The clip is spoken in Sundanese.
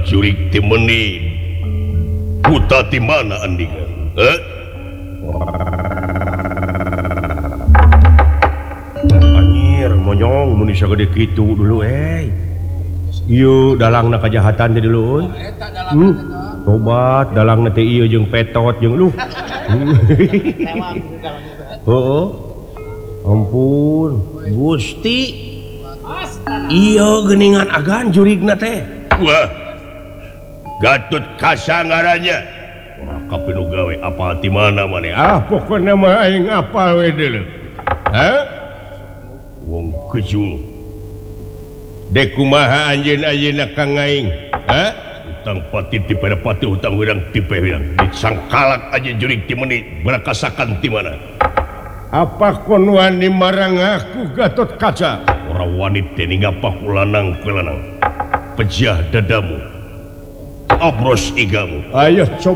jurik ti menit puta di mana andingan anjir monyong mun bisa gede kitu dulu ieu dalangna kajahatan teh dulu tobat dalangna teh ieu jeung petot jeung lu heeh ampun Gusti iya geuningan agan jurigna teh wah Gatut kasangarannya maka pilu gawe apa di mana maneh pokona mah aing apal we deuleu wong kejul dek kumaha anjeun-anjeunna Kang aing utang pati ti pati utang wirang ti wirang disangkalak aja jurig ti menit berakasakan di mana apa kon wani marang aku Gatot Kaca ora wani teh ningapa kulanang pejah dadamu abros igamu ayo coba